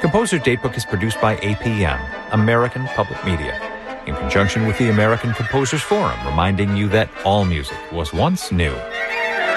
Composer Datebook is produced by APM, American Public Media, in conjunction with the American Composers Forum, reminding you that all music was once new.